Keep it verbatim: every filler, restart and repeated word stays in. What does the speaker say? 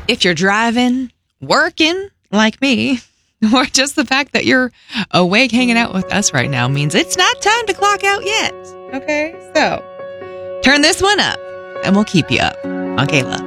If you're driving, working like me, or just the fact that you're awake hanging out with us right now means it's not time to clock out yet. Okay, so turn this one up and we'll keep you up on K-Love.